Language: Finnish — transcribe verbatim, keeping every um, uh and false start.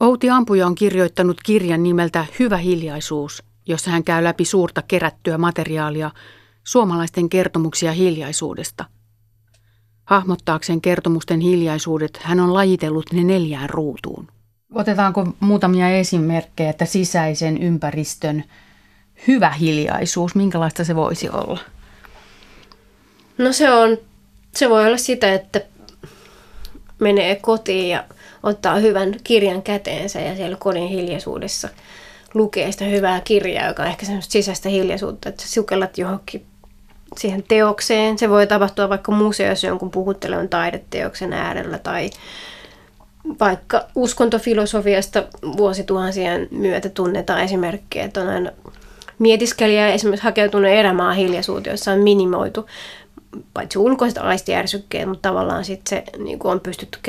Outi Ampuja on kirjoittanut kirjan nimeltä Hyvä hiljaisuus, jossa hän käy läpi suurta kerättyä materiaalia, suomalaisten kertomuksia hiljaisuudesta. Hahmottaakseen kertomusten hiljaisuudet hän on lajitellut ne neljään ruutuun. Otetaanko muutamia esimerkkejä, että sisäisen ympäristön hyvä hiljaisuus, minkälaista se voisi olla? No se on, se voi olla sitä, että menee kotiin ja ottaa hyvän kirjan käteensä ja siellä kodin hiljaisuudessa lukee sitä hyvää kirjaa, joka on ehkä semmoista sisäistä hiljaisuutta, että sä sukellat johonkin siihen teokseen. Se voi tapahtua vaikka museossa jonkun puhuttelevan taideteoksen äärellä tai vaikka uskontofilosofiasta vuosituhansien myötä tunnetaan esimerkkejä, että on aina mietiskelijä esimerkiksi hakeutunut erämaan hiljaisuuteen, jossa on minimoitu paitsi ulkoiset aistiärsykkeet, mutta tavallaan sitten se niin on pystytty